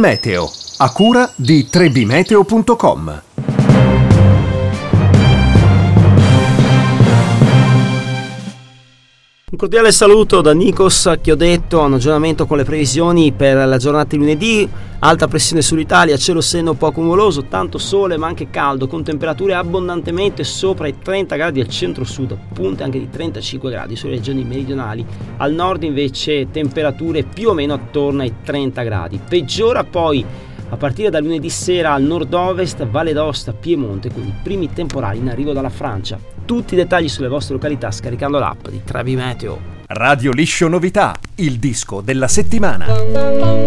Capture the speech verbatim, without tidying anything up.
Meteo, a cura di tre b meteo punto com. Un cordiale saluto da Nikos Chiodetto, un aggiornamento con le previsioni per la giornata di lunedì. Alta pressione sull'Italia, cielo sereno poco nuvoloso, tanto sole ma anche caldo, con temperature abbondantemente sopra i trenta gradi al centro-sud, punte anche di trentacinque gradi sulle regioni meridionali. Al nord invece temperature più o meno attorno ai trenta gradi. Peggiora poi a partire da lunedì sera al nord-ovest, Valle d'Aosta, Piemonte, con i primi temporali in arrivo dalla Francia. Tutti i dettagli sulle vostre località scaricando l'app di tre B Meteo. Radio Liscio Novità, il disco della settimana.